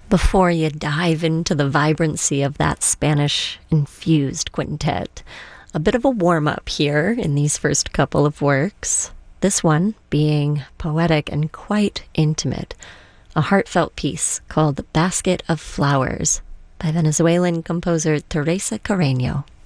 Before you dive into the vibrancy of that Spanish-infused quintet, a bit of a warm-up here in these first couple of works. This one being poetic and quite intimate, a heartfelt piece called Basket of Flowers by Venezuelan composer Teresa Carreño.